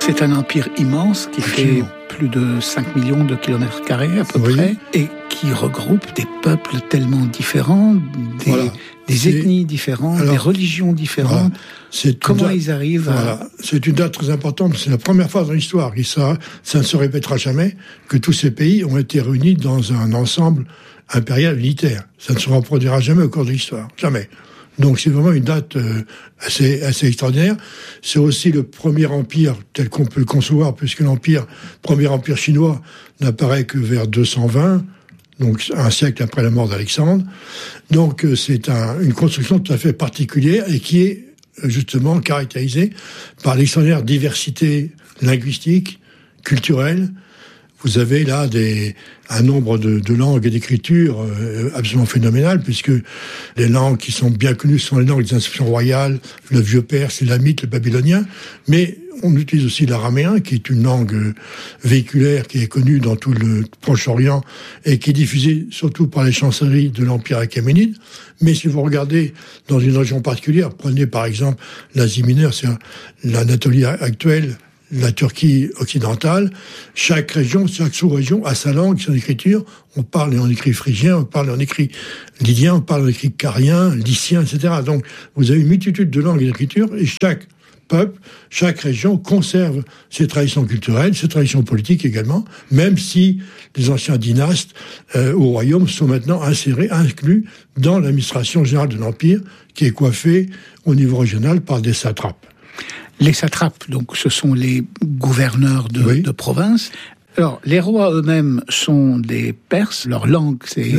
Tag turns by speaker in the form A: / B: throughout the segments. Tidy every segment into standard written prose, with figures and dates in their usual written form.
A: C'est un empire immense qui fait plus de 5 millions de kilomètres carrés à peu près, et qui regroupe des peuples tellement différents, des ethnies différentes, des religions différentes. Comment ils arrivent à...
B: C'est une date très importante, c'est la première fois dans l'histoire, ça ne se répétera jamais, que tous ces pays ont été réunis dans un ensemble impérial unitaire. Ça ne se reproduira jamais au cours de l'histoire, jamais. Donc c'est vraiment une date assez extraordinaire. C'est aussi le premier empire tel qu'on peut le concevoir, puisque premier empire chinois n'apparaît que vers 220, donc un siècle après la mort d'Alexandre. Donc c'est une construction tout à fait particulière et qui est justement caractérisée par l'extraordinaire diversité linguistique, culturelle. Vous avez là un nombre de langues et d'écritures absolument phénoménales, puisque les langues qui sont bien connues sont les langues des institutions royales, le vieux perse, l'élamite, le babylonien, mais on utilise aussi l'araméen, qui est une langue véhiculaire qui est connue dans tout le Proche-Orient et qui est diffusée surtout par les chancelleries de l'Empire achéménide. Mais si vous regardez dans une région particulière, prenez par exemple l'Asie mineure, c'est l'Anatolie actuelle, la Turquie occidentale, chaque région, chaque sous-région a sa langue, son écriture. On parle et on écrit phrygien, on parle et on écrit lydien, on parle et on écrit carien, lycien, etc. Donc, vous avez une multitude de langues et d'écritures, et chaque peuple, chaque région conserve ses traditions culturelles, ses traditions politiques également, même si les anciens dynastes au royaume sont maintenant inclus dans l'administration générale de l'Empire, qui est coiffée au niveau régional par des satrapes.
A: Les satrapes, donc, ce sont les gouverneurs de province. Alors, les rois eux-mêmes sont des Perses. Leur langue,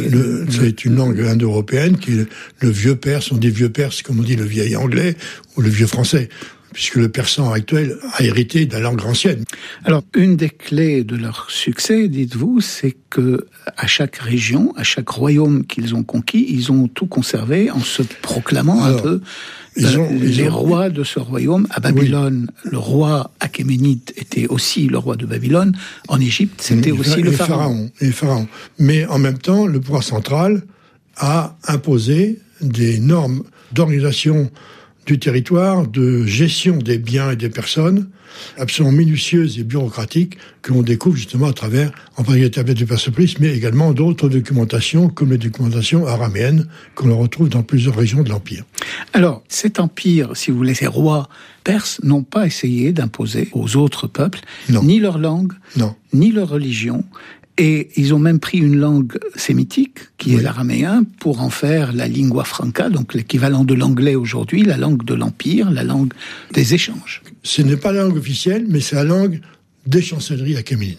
B: c'est une langue indo-européenne qui est le vieux perse. On dit vieux perse, comme on dit le vieil anglais ou le vieux français, puisque le persan actuel a hérité de la langue ancienne.
A: Alors, une des clés de leur succès, dites-vous, c'est que à chaque région, à chaque royaume qu'ils ont conquis, ils ont tout conservé en se proclamant un peu les rois de ce royaume. À Babylone, le roi achéménide était aussi le roi de Babylone. En Égypte, c'était aussi le pharaon.
B: Les pharaons. Mais en même temps, le pouvoir central a imposé des normes d'organisation du territoire, de gestion des biens et des personnes, absolument minutieuses et bureaucratiques, que l'on découvre justement à travers, en particulier les tablettes de Persépolis, mais également d'autres documentations, comme les documentations araméennes, que l'on retrouve dans plusieurs régions de l'Empire.
A: Alors, cet empire, si vous voulez, ces rois perses n'ont pas essayé d'imposer aux autres peuples ni leur langue, ni leur religion. Et ils ont même pris une langue sémitique, qui est l'araméen, pour en faire la lingua franca, donc l'équivalent de l'anglais aujourd'hui, la langue de l'Empire, la langue des échanges.
B: Ce n'est pas la langue officielle, mais c'est la langue des chancelleries achéménides.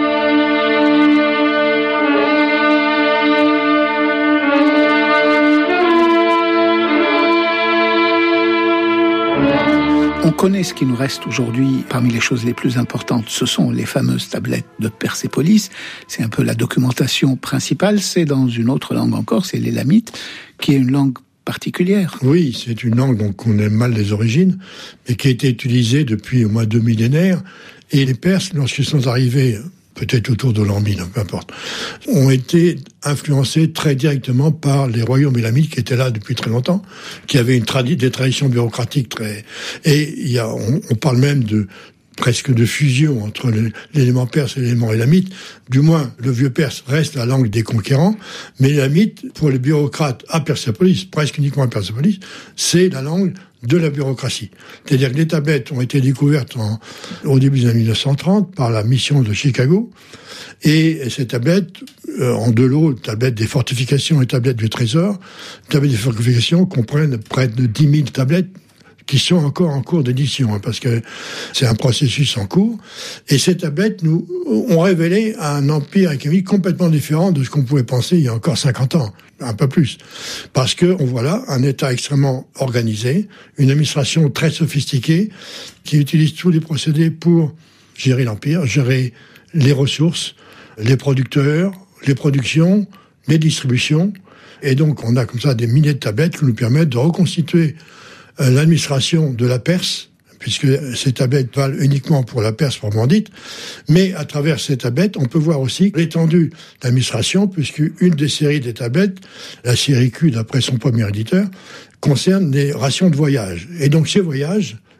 A: On connaît ce qui nous reste aujourd'hui parmi les choses les plus importantes. Ce sont les fameuses tablettes de Persépolis. C'est un peu la documentation principale. C'est dans une autre langue encore, c'est l'élamite, qui est une langue particulière.
B: Oui, c'est une langue dont on aime mal les origines, mais qui a été utilisée depuis au moins 2 millénaires. Et les Perses, lorsqu'ils sont arrivés, peut-être autour de l'an 1000, peu importe, ont été influencés très directement par les royaumes élamites qui étaient là depuis très longtemps, qui avaient des traditions bureaucratiques très... Et on parle même presque de fusion entre l'élément perse et l'élément élamite. Du moins, le vieux perse reste la langue des conquérants, mais l'élamite, pour les bureaucrates à Persépolis, presque uniquement à Persépolis, c'est la langue de la bureaucratie. C'est-à-dire que les tablettes ont été découvertes au début des années 1930 par la mission de Chicago, et ces tablettes, en deux lots, tablettes des fortifications et tablettes du trésor, tablettes des fortifications comprennent près de 10 000 tablettes qui sont encore en cours d'édition, parce que c'est un processus en cours. Et ces tablettes nous ont révélé un empire achéménide complètement différent de ce qu'on pouvait penser il y a encore 50 ans, un peu plus. Parce que on voit là un État extrêmement organisé, une administration très sophistiquée, qui utilise tous les procédés pour gérer l'empire, gérer les ressources, les producteurs, les productions, les distributions. Et donc on a comme ça des milliers de tablettes qui nous permettent de reconstituer l'administration de la Perse, puisque ces tablettes valent uniquement pour la Perse proprement dite, mais à travers ces tablettes, on peut voir aussi l'étendue de l'administration, puisqu'une des séries des tablettes, la série Q d'après son premier éditeur, concerne les rations de voyage. Et donc ces voyages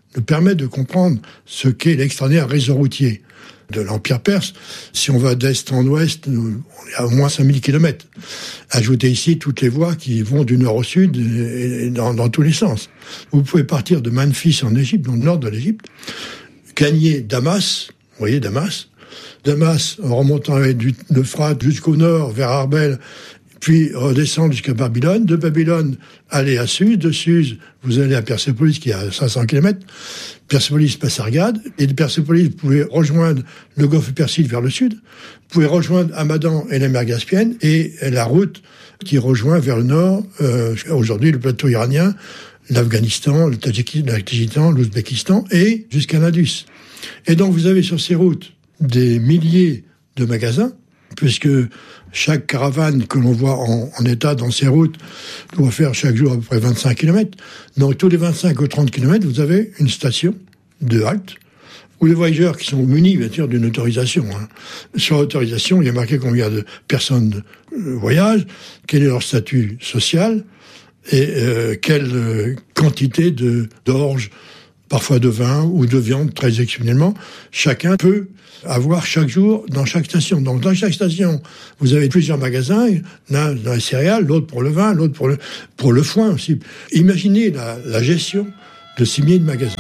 B: nous permet de comprendre ce qu'est l'extraordinaire réseau routier de l'Empire perse. Si on va d'est en ouest, on est à au moins 5000 kilomètres. Ajoutez ici toutes les voies qui vont du nord au sud et dans tous les sens. Vous pouvez partir de Memphis en Égypte, dans le nord de l'Égypte, gagner Damas, vous voyez Damas en remontant avec l'Euphrate jusqu'au nord, vers Arbel, puis redescendre jusqu'à Babylone. De Babylone, aller à Suse. De Suse, vous allez à Persépolis, qui est à 500 km. Persépolis, Pasargade. Et de Persépolis, vous pouvez rejoindre le golfe Persique vers le sud. Vous pouvez rejoindre Hamadan et la mer Caspienne. Et la route qui rejoint vers le nord, aujourd'hui, le plateau iranien, l'Afghanistan, le Tadjikistan, l'Ouzbékistan, et jusqu'à l'Indus. Et donc, vous avez sur ces routes des milliers de magasins, puisque chaque caravane que l'on voit en état dans ces routes doit faire chaque jour à peu près 25 km. Donc, tous les 25 ou 30 km, vous avez une station de halte, où les voyageurs qui sont munis, bien sûr, d'une autorisation. Sur l'autorisation, il y a marqué combien de personnes voyagent, quel est leur statut social, et quelle quantité d'orge, parfois de vin ou de viande, très exceptionnellement, chacun peut avoir chaque jour dans chaque station. Donc, dans chaque station, vous avez plusieurs magasins, l'un dans les céréales, l'autre pour le vin, l'autre pour le foin aussi. Imaginez la gestion de ces milliers de magasins.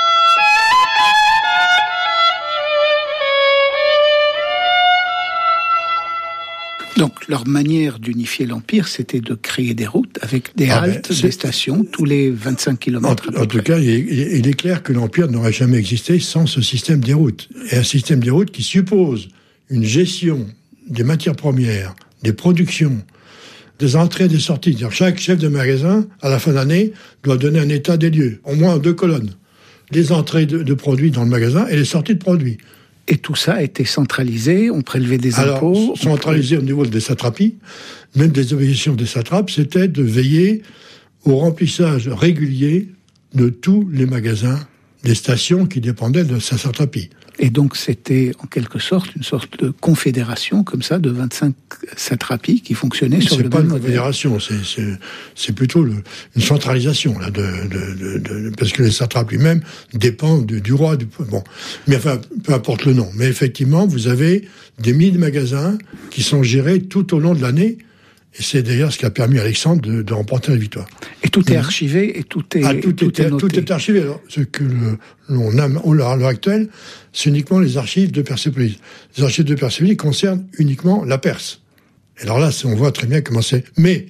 A: Donc, leur manière d'unifier l'Empire, c'était de créer des routes avec des haltes, des stations, tous les 25 km.
B: En tout cas, il est clair que l'Empire n'aurait jamais existé sans ce système des routes. Et un système des routes qui suppose une gestion des matières premières, des productions, des entrées et des sorties. C'est-à-dire, chaque chef de magasin, à la fin d'année, doit donner un état des lieux, au moins en 2 colonnes. Les entrées de produits dans le magasin et les sorties de produits.
A: Et tout ça a été centralisé, on prélevait des impôts.
B: Alors, centralisé au niveau des satrapies, même des obligations des satrapes, c'était de veiller au remplissage régulier de tous les magasins, des stations qui dépendaient de sa satrapie.
A: Et donc c'était en quelque sorte une sorte de confédération comme ça de 25 satrapies qui fonctionnaient sur le même modèle.
B: C'est pas une confédération, c'est plutôt une centralisation là parce que les satrapes lui-même dépendent du roi. Bon, mais enfin peu importe le nom. Mais effectivement, vous avez des milliers de magasins qui sont gérés tout au long de l'année. Et c'est d'ailleurs ce qui a permis à Alexandre de remporter la victoire.
A: Et tout est archivé et tout est noté.
B: Tout est archivé. Alors, ce que l'on a à l'heure actuelle, c'est uniquement les archives de Persépolis. Les archives de Persépolis concernent uniquement la Perse. Et alors là, on voit très bien comment c'est. Mais,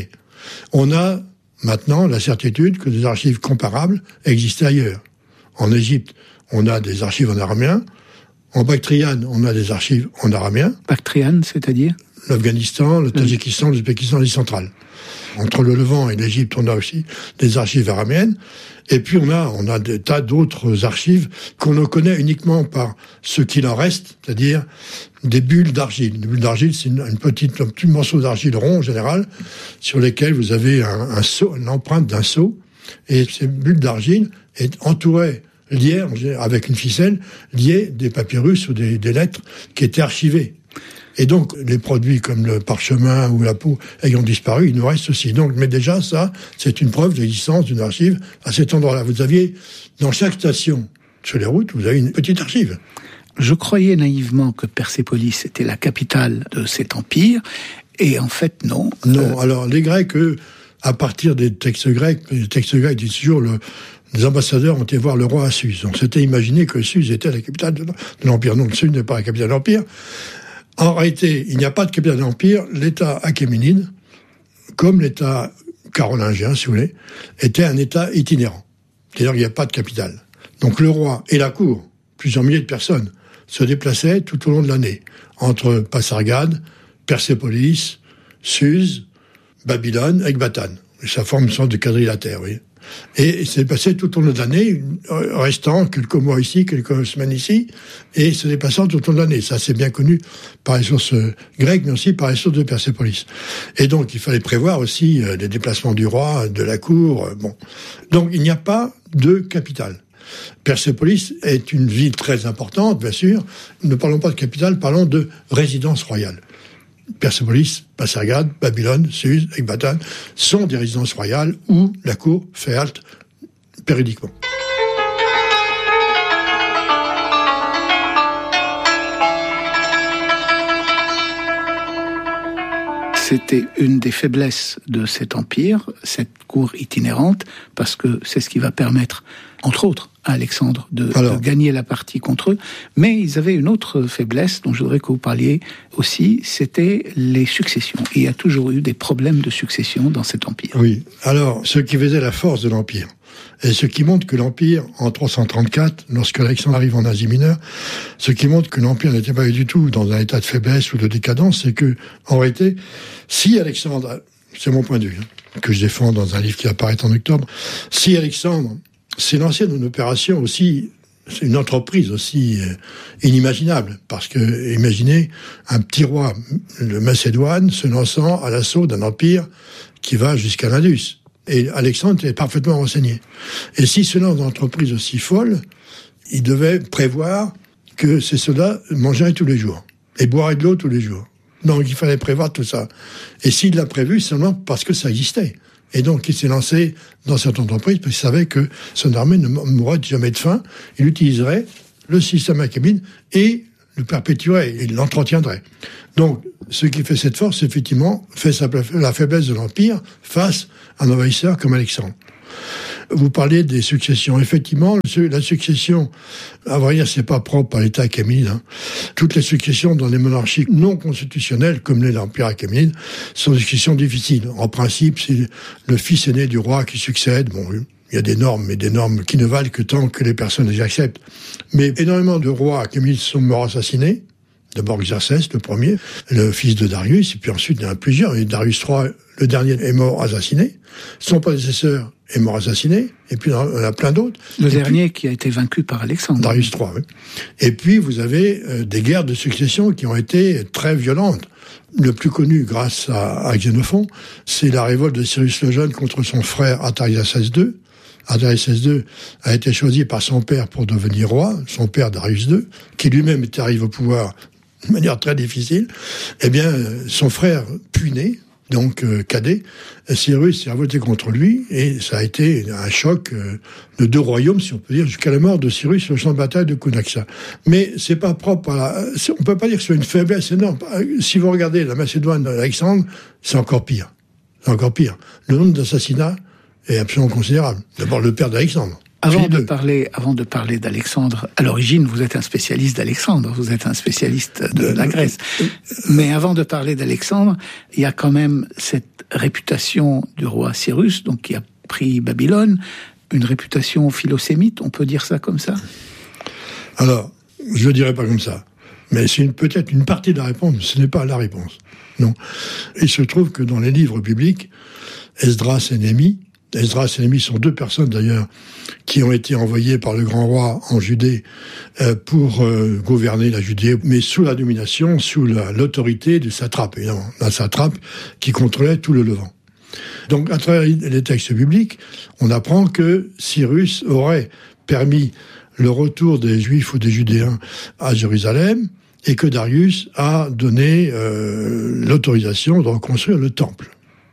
B: on a maintenant la certitude que des archives comparables existaient ailleurs. En Égypte, on a des archives en araméen. En Bactriane, on a des archives en araméen.
A: Bactriane, c'est-à-dire ?
B: L'Afghanistan, le Tadjikistan, l'Ouzbékistan, l'Asie centrale. Entre le Levant et l'Égypte, on a aussi des archives araméennes. Et puis on a des tas d'autres archives qu'on ne connaît uniquement par ce qu'il en reste, c'est-à-dire des bulles d'argile. Une bulle d'argile, c'est un petit morceau d'argile rond en général, sur lesquels vous avez un seau, l'empreinte d'un seau. Et ces bulles d'argile est entourée, liées avec une ficelle, liées des papyrus ou des lettres qui étaient archivées. Et donc, les produits comme le parchemin ou la peau ayant disparu, il nous reste aussi. Donc, mais déjà, ça, c'est une preuve de l'existence d'une archive à cet endroit-là. Vous aviez, dans chaque station sur les routes, vous avez une petite archive.
A: Je croyais naïvement que Persépolis était la capitale de cet empire, et en fait, non.
B: Non, alors, les Grecs, eux, à partir des textes grecs disent toujours les ambassadeurs ont été voir le roi à Suse. On s'était imaginé que Suse était la capitale de l'empire. Non, Suse n'est pas la capitale de l'empire. En réalité, il n'y a pas de capitale d'empire. L'État achéménide, comme l'État carolingien, si vous voulez, était un État itinérant. C'est-à-dire qu'il n'y a pas de capitale. Donc le roi et la cour, plusieurs milliers de personnes, se déplaçaient tout au long de l'année, entre Pasargade, Persépolis, Suse, Babylone, Ecbatane. Ça forme une sorte de quadrilatère, oui. Et c'est passé tout au long de l'année, restant quelques mois ici, quelques semaines ici, et se déplaçant tout au long de l'année. Ça, c'est bien connu par les sources grecques, mais aussi par les sources de Persépolis. Et donc, il fallait prévoir aussi les déplacements du roi, de la cour, bon. Donc, il n'y a pas de capitale. Persépolis est une ville très importante, bien sûr. Ne parlons pas de capitale, parlons de résidence royale. Persépolis, Pasargade, Babylone, Suse, Ecbatane sont des résidences royales où la cour fait halte périodiquement.
A: C'était une des faiblesses de cet empire, cette cour itinérante, parce que c'est ce qui va permettre, entre autres, à Alexandre de gagner la partie contre eux. Mais ils avaient une autre faiblesse dont je voudrais que vous parliez aussi, c'était les successions. Et il y a toujours eu des problèmes de succession dans cet empire.
B: Oui. Alors, ce qui faisait la force de l'empire, et ce qui montre que l'Empire, en 334, lorsque Alexandre arrive en Asie mineure, ce qui montre que l'Empire n'était pas du tout dans un état de faiblesse ou de décadence, c'est que, en réalité, si Alexandre, c'est mon point de vue, que je défends dans un livre qui apparaît en octobre, si Alexandre s'est lancé dans une opération aussi, c'est une entreprise aussi inimaginable, parce que, imaginez, un petit roi de Macédoine se lançant à l'assaut d'un empire qui va jusqu'à l'Indus. Et Alexandre était parfaitement renseigné. Et s'il se lance dans une entreprise aussi folle, il devait prévoir que ses soldats mangeraient tous les jours et boiraient de l'eau tous les jours. Donc il fallait prévoir tout ça. Et s'il l'a prévu, c'est seulement parce que ça existait. Et donc il s'est lancé dans cette entreprise parce qu'il savait que son armée ne mourrait jamais de faim. Il utiliserait le système achéménide et le perpétuerait, il l'entretiendrait. Donc, ce qui fait cette force, effectivement, fait la faiblesse de l'Empire face à un envahisseur comme Alexandre. Vous parlez des successions. Effectivement, la succession, à vrai dire, c'est pas propre à l'État achéménide. Toutes les successions dans les monarchies non constitutionnelles, comme l'Empire achéménide, sont des successions difficiles. En principe, c'est le fils aîné du roi qui succède. Bon, il y a des normes, mais des normes qui ne valent que tant que les personnes les acceptent. Mais énormément de rois achéménides sont morts assassinés. D'abord Xerxès, le premier, le fils de Darius, et puis ensuite il y en a plusieurs. Et Darius III, le dernier, est mort assassiné. Son prédécesseur est mort assassiné. Et puis il y en a plein d'autres.
A: Le dernier qui a été vaincu par Alexandre.
B: Darius III, oui. Et puis vous avez des guerres de succession qui ont été très violentes. Le plus connu, grâce à Xénophon, c'est la révolte de Cyrus le Jeune contre son frère Artaxerxès II. Artaxerxès II a été choisi par son père pour devenir roi, son père Darius II, qui lui-même est arrivé au pouvoir de manière très difficile. Eh bien, son frère puiné, donc cadet, Cyrus s'est révolté contre lui, et ça a été un choc de deux royaumes, si on peut dire, jusqu'à la mort de Cyrus sur le champ de bataille de Cunaxa. Mais c'est pas propre à on peut pas dire que c'est une faiblesse énorme. Si vous regardez la Macédoine d'Alexandre, c'est encore pire. C'est encore pire. Le nombre d'assassinats est absolument considérable. D'abord, le père d'Alexandre.
A: Avant de parler d'Alexandre, à l'origine, vous êtes un spécialiste d'Alexandre, vous êtes un spécialiste de la Grèce. Mais avant de parler d'Alexandre, il y a quand même cette réputation du roi Cyrus, donc qui a pris Babylone, une réputation philosémite, on peut dire ça comme ça?
B: Alors, je ne dirais pas comme ça. Mais c'est peut-être une partie de la réponse, mais ce n'est pas la réponse. Non. Il se trouve que dans les livres bibliques, Esdras et Néhémie sont deux personnes d'ailleurs qui ont été envoyées par le grand roi en Judée pour gouverner la Judée, mais sous la domination, sous l'autorité du satrape, évidemment, un satrape qui contrôlait tout le Levant. Donc à travers les textes bibliques, on apprend que Cyrus aurait permis le retour des Juifs ou des Judéens à Jérusalem et que Darius a donné l'autorisation de reconstruire le temple.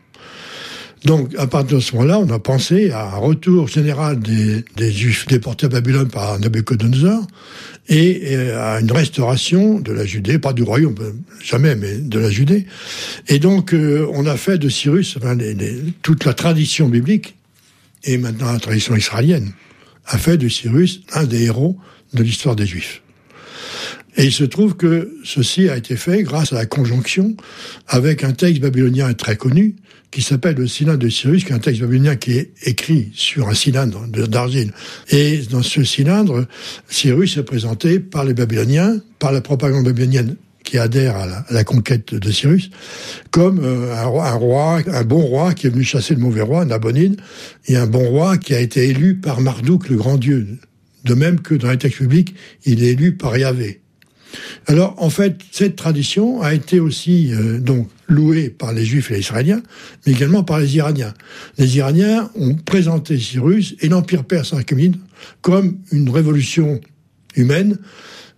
B: Donc, à partir de ce moment-là, on a pensé à un retour général des Juifs déportés à Babylone par Nabuchodonosor et à une restauration de la Judée, pas du royaume, jamais, mais de la Judée. Et donc, on a fait de Cyrus, toute la tradition biblique, et maintenant la tradition israélienne, a fait de Cyrus un des héros de l'histoire des Juifs. Et il se trouve que ceci a été fait grâce à la conjonction avec un texte babylonien très connu qui s'appelle le cylindre de Cyrus, qui est un texte babylonien qui est écrit sur un cylindre d'argile. Et dans ce cylindre, Cyrus est présenté par les Babyloniens, par la propagande babylonienne qui adhère à la conquête de Cyrus, comme un bon roi qui est venu chasser le mauvais roi, Nabonide, et un bon roi qui a été élu par Marduk, le grand dieu. De même que dans les textes bibliques, il est élu par Yahvé. Alors, en fait, cette tradition a été aussi donc louée par les Juifs et les Israéliens, mais également par les Iraniens. Les Iraniens ont présenté Cyrus et l'Empire perse achéménide comme une révolution humaine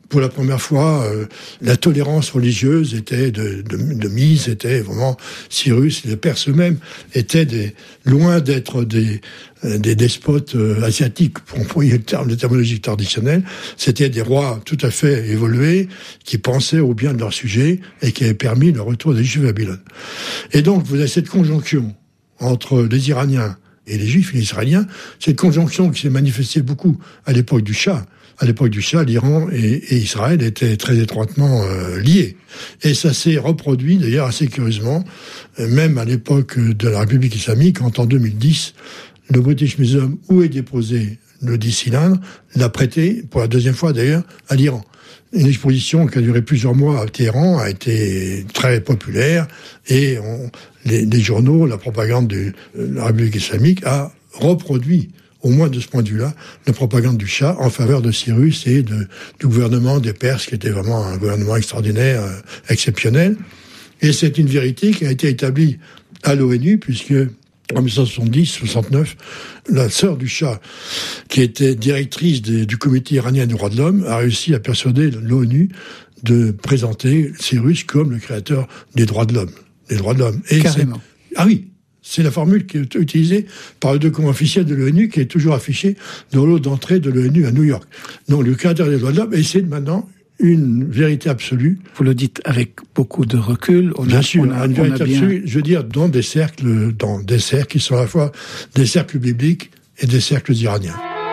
B: pour la première fois, la tolérance religieuse était de mise, était vraiment Cyrus, les Perses eux-mêmes étaient loin d'être des despotes asiatiques, pour employer le terminologie traditionnelle. C'était des rois tout à fait évolués, qui pensaient au bien de leur sujet et qui avaient permis le retour des Juifs à Babylone. Et donc, vous avez cette conjonction entre les Iraniens et les Juifs et les Israéliens, cette conjonction qui s'est manifestée beaucoup à l'époque du Shah. À l'époque du Shah, l'Iran et Israël étaient très étroitement liés. Et ça s'est reproduit, d'ailleurs, assez curieusement, même à l'époque de la République islamique, quand en 2010, le British Museum, où est déposé le 10 cylindres, l'a prêté, pour la deuxième fois d'ailleurs, à l'Iran. Une exposition qui a duré plusieurs mois à Téhéran a été très populaire, et les journaux, la propagande de la République islamique a reproduit, au moins de ce point de vue-là, la propagande du Shah en faveur de Cyrus et du gouvernement des Perses, qui était vraiment un gouvernement extraordinaire, exceptionnel. Et c'est une vérité qui a été établie à l'ONU, puisque en 1970-69, la sœur du Shah, qui était directrice du comité iranien des droits de l'homme, a réussi à persuader l'ONU de présenter Cyrus comme le créateur des droits de l'homme. Des droits de l'homme. Et
A: carrément.
B: Ah oui, c'est la formule qui est utilisée par le document officiel de l'ONU, qui est toujours affiché dans l'hall d'entrée de l'ONU à New York. Donc le créateur des droits de l'homme, et c'est maintenant une vérité absolue.
A: Vous le dites avec beaucoup de recul.
B: Bien sûr, une vérité absolue, je veux dire, dans des cercles qui sont à la fois des cercles bibliques et des cercles iraniens.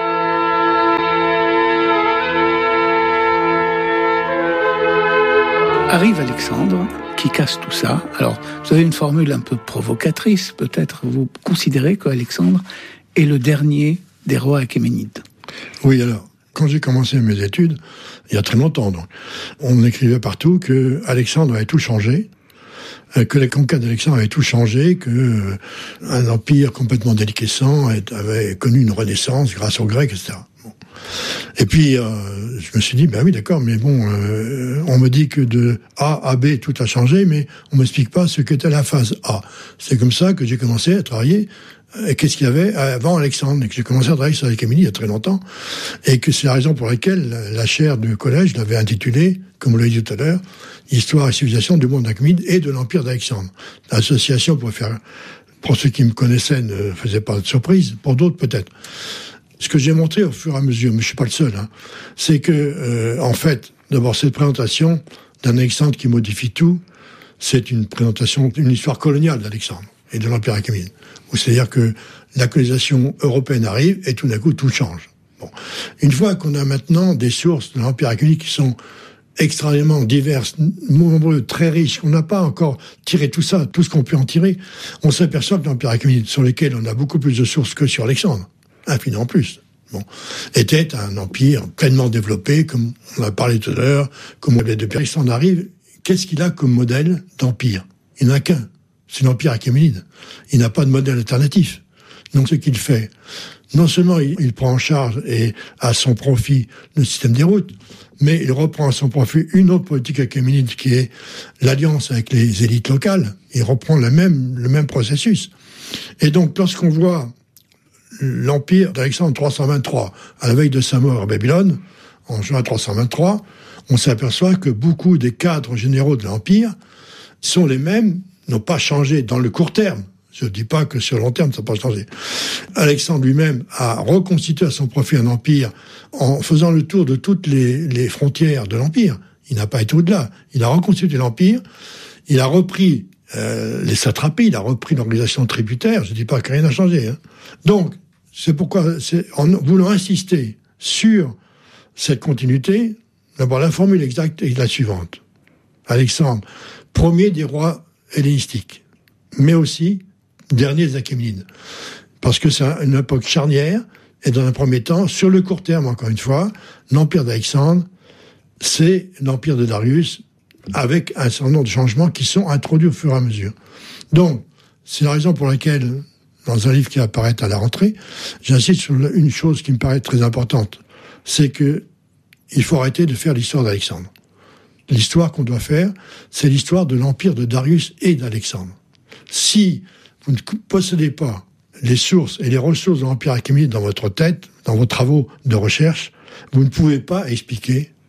A: Arrive Alexandre, qui casse tout ça. Alors, vous avez une formule un peu provocatrice, peut-être. Vous considérez qu'Alexandre est le dernier des rois achéménides.
B: Oui, alors, quand j'ai commencé mes études, il y a très longtemps, donc, on écrivait partout que Alexandre avait tout changé, que les conquêtes d'Alexandre avaient tout changé, que un empire complètement déliquescent avait connu une renaissance grâce aux Grecs, etc. Bon. Et puis, je me suis dit, ben oui, d'accord, mais bon, on me dit que de A à B, tout a changé, mais on m'explique pas ce qu'était la phase A. C'est comme ça que j'ai commencé à travailler. Et qu'est-ce qu'il y avait avant Alexandre, et que j'ai commencé à travailler sur Alchéménie il y a très longtemps, et que c'est la raison pour laquelle la chaire du collège l'avait intitulée, comme vous l'avez dit tout à l'heure, Histoire et civilisation du monde achéménide et de l'empire d'Alexandre. L'association, pour ceux qui me connaissaient, ne faisait pas de surprise, pour d'autres peut-être. Ce que j'ai montré au fur et à mesure, mais je suis pas le seul, c'est que, en fait, d'abord cette présentation d'un Alexandre qui modifie tout, c'est une présentation d'une histoire coloniale d'Alexandre et de l'empire achéménide. C'est-à-dire que la colonisation européenne arrive et tout d'un coup tout change. Bon. Une fois qu'on a maintenant des sources de l'empire achéménide qui sont extrêmement diverses, nombreuses, très riches, on n'a pas encore tiré tout ça, tout ce qu'on peut en tirer, on s'aperçoit que l'empire achéménide, sur lequel on a beaucoup plus de sources que sur Alexandre, infiniment plus, était un empire pleinement développé, comme on a parlé tout à l'heure, comme depuis Alexandre arrive, qu'est-ce qu'il a comme modèle d'empire? Il n'en a qu'un. C'est l'empire achéménide. Il n'a pas de modèle alternatif. Donc ce qu'il fait, non seulement il prend en charge et à son profit le système des routes, mais il reprend à son profit une autre politique achéménide qui est l'alliance avec les élites locales. Il reprend le même processus. Et donc lorsqu'on voit l'empire d'Alexandre 323, à la veille de sa mort à Babylone, en juin 323, on s'aperçoit que beaucoup des cadres généraux de l'empire sont les mêmes, n'ont pas changé dans le court terme. Je ne dis pas que sur le long terme, ça n'a pas changé. Alexandre lui-même a reconstitué à son profit un empire en faisant le tour de toutes les frontières de l'empire. Il n'a pas été au-delà. Il a reconstitué l'empire, il a repris les satrapies, il a repris l'organisation tributaire. Je ne dis pas que rien n'a changé. Donc, c'est pourquoi, en voulant insister sur cette continuité, d'abord la formule exacte est la suivante. Alexandre, premier des rois hellénistiques, mais aussi dernier des Achéménides. Parce que c'est une époque charnière, et dans un premier temps, sur le court terme, encore une fois, l'empire d'Alexandre, c'est l'empire de Darius, avec un certain nombre de changements qui sont introduits au fur et à mesure. Donc, c'est la raison pour laquelle, dans un livre qui apparaît à la rentrée, j'insiste sur une chose qui me paraît très importante, c'est que il faut arrêter de faire l'histoire d'Alexandre. L'histoire qu'on doit faire, c'est l'histoire de l'empire de Darius et d'Alexandre. Si vous ne possédez pas les sources et les ressources de l'empire achéménide dans votre tête, dans vos travaux de recherche, vous ne pouvez pas expliquer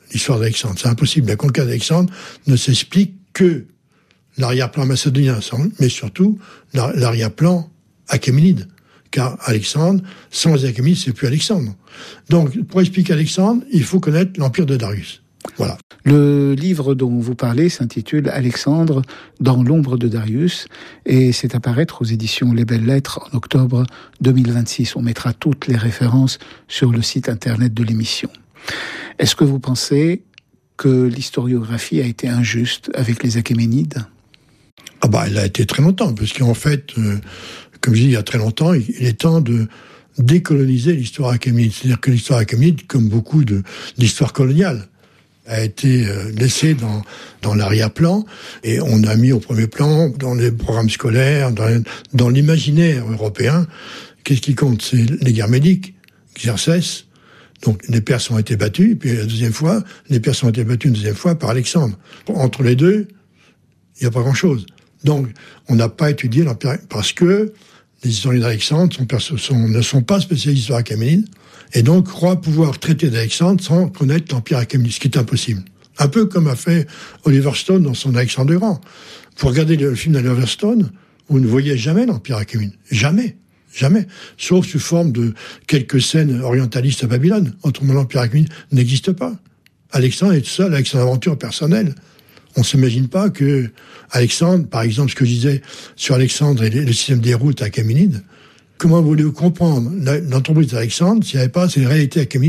B: l'histoire d'Alexandre. C'est impossible. La conquête d'Alexandre ne s'explique que l'arrière-plan macédonien, mais surtout l'arrière-plan achéménide. Car Alexandre, sans les Achéménides, c'est plus Alexandre. Donc, pour expliquer Alexandre, il faut connaître l'empire de Darius. Voilà.
A: Le livre dont vous parlez s'intitule Alexandre dans l'ombre de Darius et c'est à paraître aux éditions Les Belles Lettres en octobre 2026. On mettra toutes les références sur le site internet de l'émission. Est-ce que vous pensez que l'historiographie a été injuste avec les Achéménides ?
B: Elle a été très longtemps, parce qu'en fait, comme je dis, il y a très longtemps, il est temps de décoloniser l'histoire achéménide. C'est-à-dire que l'histoire achéménide, comme beaucoup d'histoires coloniales, a été laissée dans l'arrière-plan, et on a mis au premier plan, dans les programmes scolaires, dans l'imaginaire européen, qu'est-ce qui compte ? C'est les guerres médiques, Xerxès. Donc les Perses ont été battus, et puis les Perses ont été battus une deuxième fois par Alexandre. Entre les deux, il n'y a pas grand-chose. Donc, on n'a pas étudié l'Empire, parce que les historiens d'Alexandre ne sont pas spécialistes d'histoire achéménide, et donc croient pouvoir traiter d'Alexandre sans connaître l'Empire achéménide, ce qui est impossible. Un peu comme a fait Oliver Stone dans son Alexandre le Grand. Pour regarder le film d'Oliver Stone, vous ne voyez jamais l'Empire achéménide. Jamais. Sauf sous forme de quelques scènes orientalistes à Babylone. Autrement, l'Empire achéménide n'existe pas. Alexandre est tout seul avec son aventure personnelle. On ne s'imagine pas que Alexandre, par exemple, ce que je disais sur Alexandre et le système des routes achéménides, comment voulez-vous comprendre l'entreprise d'Alexandre s'il n'y avait pas ces réalités achéménides